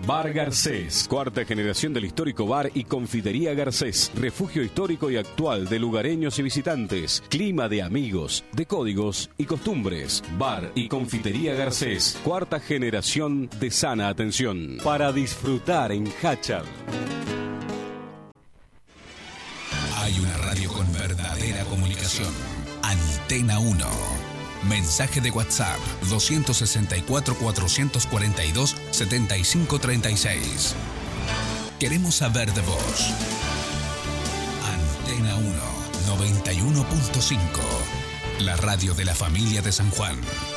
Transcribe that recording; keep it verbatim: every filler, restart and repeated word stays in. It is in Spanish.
Bar Garcés, cuarta generación del histórico bar y confitería Garcés, refugio histórico y actual de lugareños y visitantes, clima de amigos, de códigos y costumbres. Bar y confitería Garcés, cuarta generación de sana atención, para disfrutar en Hachal. Hay una radio con verdadera comunicación. Antena uno. Mensaje de WhatsApp dos seis cuatro, cuatro cuatro dos, siete cinco tres seis. Queremos saber de vos. Antena uno, noventa y uno punto cinco. La radio de la familia de San Juan.